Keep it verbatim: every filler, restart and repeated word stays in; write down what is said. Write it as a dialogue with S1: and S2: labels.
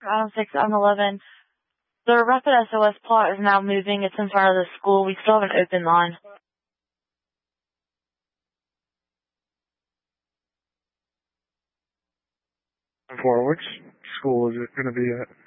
S1: Item six, item eleven. The Rapid S O S plot is now moving. It's in front of the school. We still have an open line.
S2: For which school is it going to be at?